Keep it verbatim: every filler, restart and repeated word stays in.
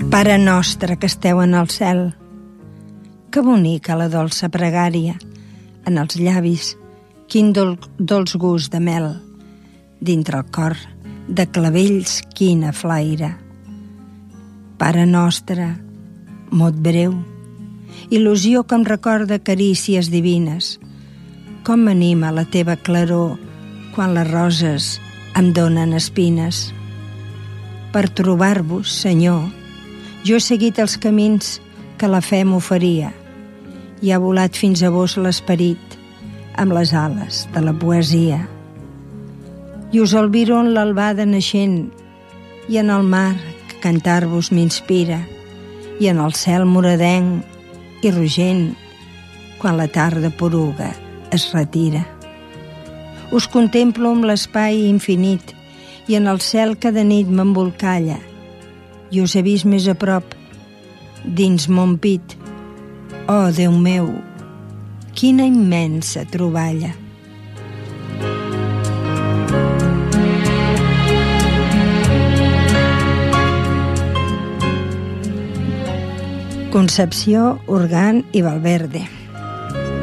Pare nostre que esteu en el cel, que bonica la dolça pregària, en els llavis, quin dol, dolç gust de mel, dintre el cor, de clavells quina flaire. Pare nostre, mot breu, il·lusió que em recorda carícies divines, com m'anima la teva claror quan les roses em donen espines. Per trobar-vos, Senyor, jo he seguit els camins que la fe m'oferia i ha volat fins a vos l'esperit amb les ales de la poesia. I us albiro en l'albada naixent i en el mar que cantar-vos m'inspira i en el cel moradenc i rogent quan la tarda poruga es retira. Us contemplo amb l'espai infinit i en el cel que de nit m'embolcalla i us he vist més a prop dins mon pit. Oh, Déu meu, quina immensa troballa! Concepció Urgant i Valverde.